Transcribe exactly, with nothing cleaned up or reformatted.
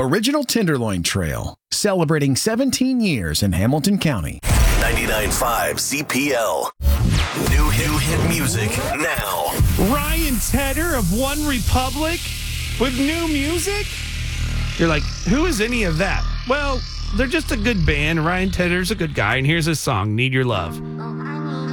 original Tenderloin Trail, celebrating seventeen years in Hamilton County. ninety-nine point five C P L. New hit, new hit music now. Ryan Tedder of One Republic with new music? You're like, who is any of that? Well, they're just a good band. Ryan Tedder's a good guy, and here's his song, Need Your Love. Oh, I